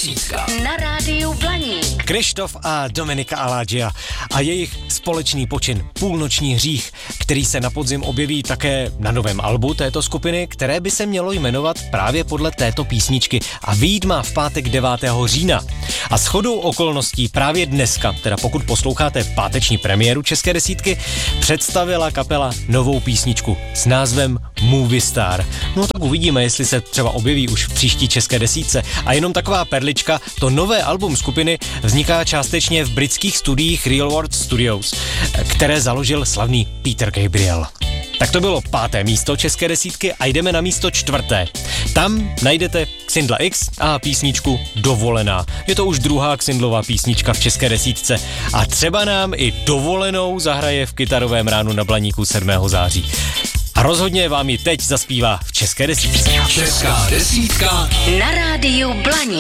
desítka na rádiu Blaník. Krištof a Dominika Aladžia a jejich společný počin Půlnoční hřích, který se na podzim objeví také na novém albu této skupiny, které by se mělo jmenovat právě podle této písničky a vyjít má v pátek 9. října. A shodou okolností právě dneska, teda pokud posloucháte páteční premiéru České desítky, představila kapela novou písničku s názvem Movie Star. No tak uvidíme, jestli se třeba objeví už v příští České desítce. A jenom taková perlička, to nové album skupiny vzniká částečně v britských studiích Real World Studios, které založil slavný Peter Gabriel. Tak to bylo 5. místo České desítky a jdeme na místo 4. Tam najdete Xindla X a písničku Dovolená. Je to už druhá Xindlova písnička v České desítce a třeba nám i Dovolenou zahraje v kytarovém ránu na Blaníku 7. září. A rozhodně vám ji teď zaspívá v České desítce. Česká desítka Na rádiu Blaník.